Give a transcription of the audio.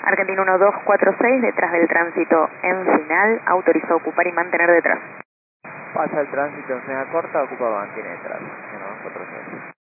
Argentina 1246, detrás del tránsito en final, autorizó ocupar y mantener detrás. Pasa el tránsito en señal corta, ocupa, mantiene detrás. 1246.